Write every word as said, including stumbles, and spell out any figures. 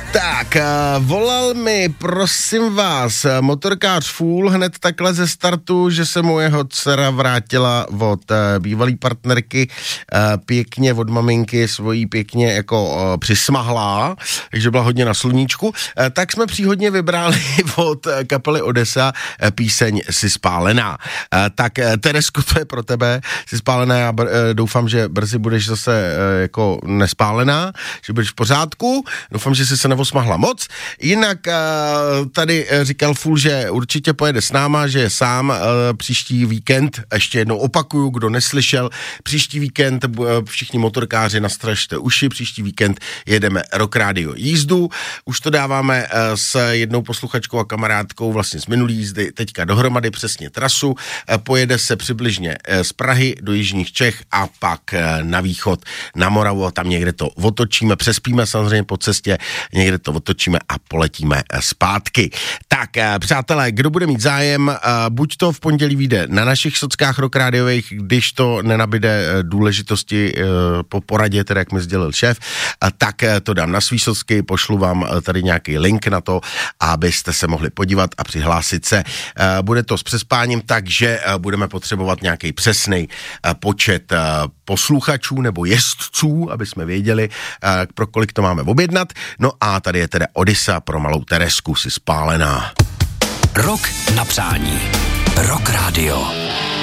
Tak, uh, volal mi, prosím vás, motorkář Fůl hned takhle ze startu, že se mu jeho dcera vrátila od uh, bývalý partnerky uh, pěkně od maminky svojí pěkně jako uh, přismahlá, takže byla hodně na sluníčku. Uh, tak jsme příhodně vybrali od uh, kapely Odessa uh, píseň Si spálená. Uh, tak uh, Teresko, to je pro tebe, Si spálená, já br- uh, doufám, že brzy budeš zase uh, jako nespálená, že budeš v pořádku, doufám, že jsi se nevosmahla moc. Jinak uh, tady říkal Fůl, že určitě pojede s náma, že je sám uh, příští víkend, ještě jednou opakuju, kdo neslyšel, příští víkend uh, všichni motorkáři nastražte uši, příští víkend jedeme Rock Radio jízdu, už to dáváme uh, s jednou posluchačkou a kamarádkou vlastně z minulý jízdy teďka dohromady přesně trasu, uh, pojede se přibližně uh, z Prahy do jižních Čech a pak uh, na východ, na Moravu a tam někde to otočíme, přespíme samozřejmě po cestě, někde to otočíme a poletíme zpátky. Tak, přátelé, kdo bude mít zájem, buď to v pondělí vyjde na našich sockách Rock Rádiových, když to nenabide důležitosti po poradě, tedy jak mi sdělil šéf, tak to dám na svý socky, pošlu vám tady nějaký link na to, abyste se mohli podívat a přihlásit se. Bude to s přespáním, takže budeme potřebovat nějaký přesný počet posluchačů nebo jezdců, aby jsme věděli, pro kolik to máme objednat. No a tady je teda Odessa pro malou Teresku, Si spálená. Rok na přání. Rock Radio.